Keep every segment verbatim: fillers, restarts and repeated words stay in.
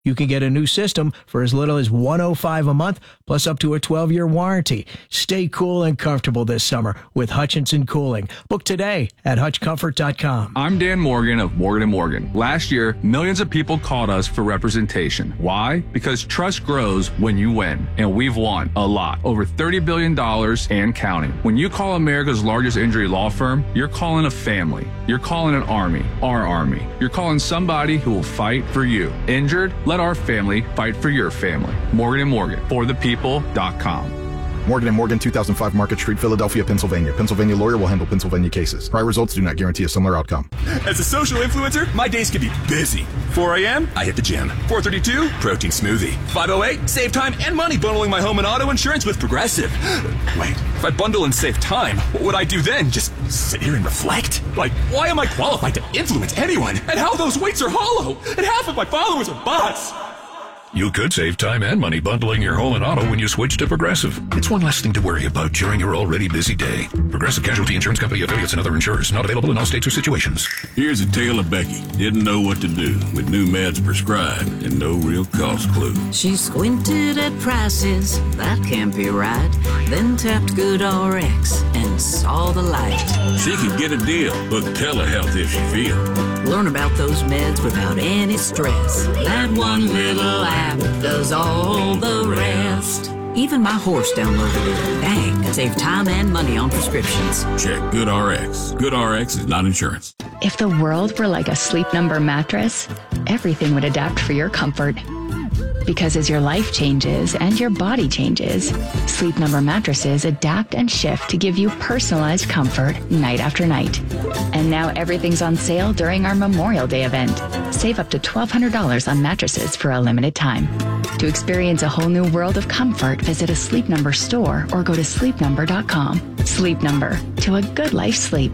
You can get a new system for as little as one hundred five dollars a month, plus up to a twelve-year warranty. Stay cool and comfortable this summer with Hutchinson Cooling. Book today at hutch comfort dot com. I'm Dan Morgan of Morgan and Morgan. Last year, millions of people called us for representation. Why? Because trust grows when you win, and we've won a lot. Over thirty billion dollars and counting. When you call America's largest injury law firm, you're calling a family. You're calling an army, our army. You're calling somebody who will fight for you. Injured? Let our family fight for your family. Morgan and Morgan, for the people dot com. Morgan and Morgan, two thousand five Market Street, Philadelphia, Pennsylvania. Pennsylvania lawyer will handle Pennsylvania cases. Prior results do not guarantee a similar outcome. As a social influencer, my days can be busy. four a.m., I hit the gym. four thirty-two, protein smoothie. five oh eight, save time and money bundling my home and auto insurance with Progressive. Wait, if I bundle and save time, what would I do then? Just sit here and reflect? Like, why am I qualified to influence anyone? And how those weights are hollow? And half of my followers are bots. You could save time and money bundling your home and auto when you switch to Progressive. It's one less thing to worry about during your already busy day. Progressive Casualty Insurance Company, affiliates, and other insurers. Not available in all states or situations. Here's a tale of Becky. Didn't know what to do with new meds prescribed and no real cost clue. She squinted at prices, that can't be right. Then tapped GoodRx and saw the light. She could get a deal, book telehealth if she feels. Learn about those meds without any stress. That one little app does all the rest. Even my horse downloaded it. Dang, save time and money on prescriptions. Check GoodRx. GoodRx is not insurance. If the world were like a Sleep Number mattress, everything would adapt for your comfort. Because as your life changes and your body changes, Sleep Number mattresses adapt and shift to give you personalized comfort night after night. And now everything's on sale during our Memorial Day event. Save up to twelve hundred dollars on mattresses for a limited time. To experience a whole new world of comfort, visit a Sleep Number store or go to sleep number dot com. Sleep Number, to a good life sleep.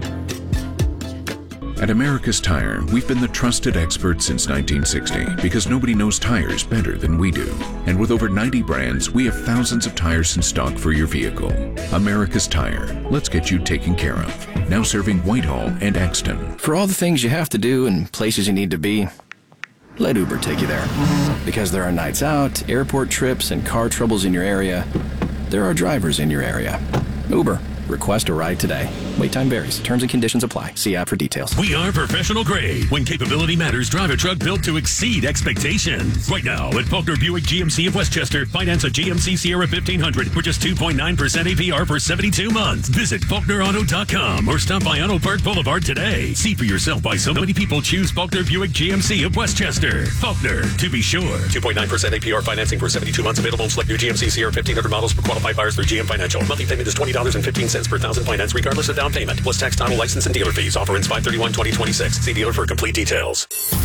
At America's Tire, we've been the trusted experts since nineteen sixty because nobody knows tires better than we do. And with over ninety brands, we have thousands of tires in stock for your vehicle. America's Tire. Let's get you taken care of. Now serving Whitehall and Exton. For all the things you have to do and places you need to be, let Uber take you there. Because there are nights out, airport trips, and car troubles in your area, there are drivers in your area. Uber. Request a ride today. Wait time varies. Terms and conditions apply. See app for details. We are professional grade. When capability matters, drive a truck built to exceed expectations. Right now at Faulkner Buick G M C of Westchester, finance a G M C Sierra fifteen hundred for just two point nine percent A P R for seventy-two months. Visit Faulkner Auto dot com or stop by Auto Park Boulevard today. See for yourself why so many people choose Faulkner Buick G M C of Westchester. Faulkner, to be sure. two point nine percent A P R financing for seventy-two months available on select new G M C Sierra fifteen hundred models for qualified buyers through G M Financial. Monthly payment is twenty dollars and fifteen cents per thousand finance regardless of down payment, plus tax, title, license, and dealer fees. Offer ends five thirty-one twenty twenty-six. See dealer for complete details.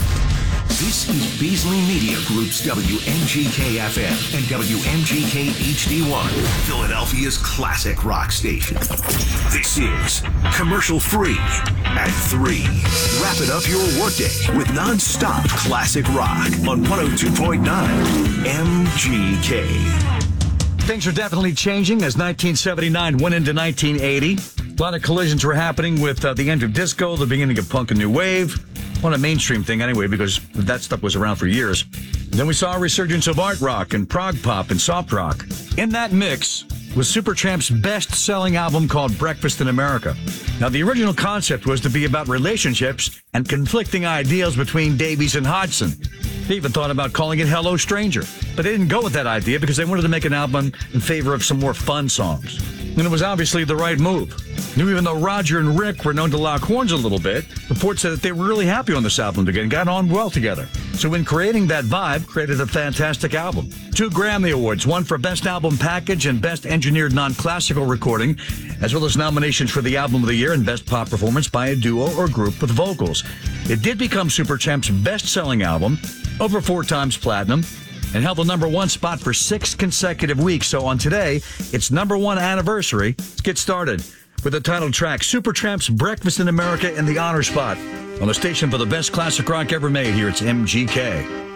This is Beasley Media Group's W M G K F M and W M G K H D one, Philadelphia's classic rock station. This is Commercial Free at three. Wrap it up your workday with non-stop classic rock on one oh two point nine M G K. Things are definitely changing as nineteen seventy-nine went into nineteen eighty. A lot of collisions were happening with uh, the end of disco, the beginning of punk and new wave. Well, a mainstream thing anyway, because that stuff was around for years. Then we saw a resurgence of art rock and prog pop and soft rock. In that mix was Supertramp's best-selling album called Breakfast in America. Now, the original concept was to be about relationships and conflicting ideals between Davies and Hodgson. They even thought about calling it Hello Stranger, but they didn't go with that idea because they wanted to make an album in favor of some more fun songs. And it was obviously the right move. And even though Roger and Rick were known to lock horns a little bit, reports said that they were really happy on this album together and got on well together. So in creating that vibe, created a fantastic album. Two Grammy Awards, one for Best Album Package and Best Engineered Non-Classical Recording, as well as nominations for the Album of the Year and Best Pop Performance by a Duo or Group with Vocals. It did become Supertramp's best-selling album, over four times platinum, and held the number one spot for six consecutive weeks. So on today, its number one anniversary. Let's get started with the title track, Supertramp's Breakfast in America in the honor spot on the station for the best classic rock ever made. Here it's M G K.